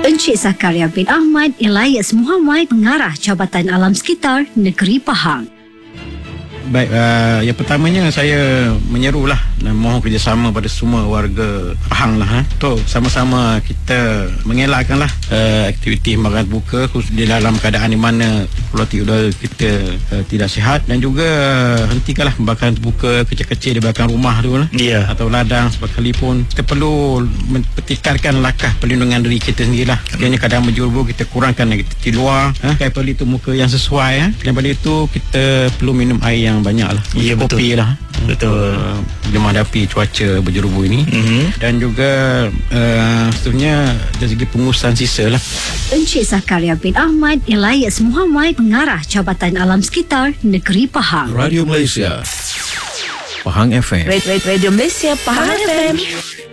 Encik Zakaria bin Ahmad Elias Muhammad, Pengarah Jabatan Alam Sekitar Negeri Pahang. Baik, yang pertamanya saya menyerulah dan mohon kerjasama pada semua warga Pahang lah untuk sama-sama kita mengelakkanlah aktiviti makan buka khusus di dalam keadaan di mana kualiti udara kita tidak sihat, dan juga hentikanlah makan buka kecil-kecil di belakang rumah tu lah, atau ladang sekalipun. Kita perlu mempertingkatkan langkah perlindungan diri kita sendirilah. Sekiranya keadaan menjurus kita kurangkan aktiviti luar, perlu itu muka yang sesuai, dan pada itu kita perlu minum air yang banyak lah. Kopi lah. Betul. Bila menghadapi cuaca berjerubu ini. Dan juga seterusnya dari segi pengurusan sisa lah. Encik Zakaria bin Ahmad Elias Muhammad, Pengarah Jabatan Alam Sekitar Negeri Pahang. Radio Malaysia Pahang FM. Radio Malaysia Pahang FM.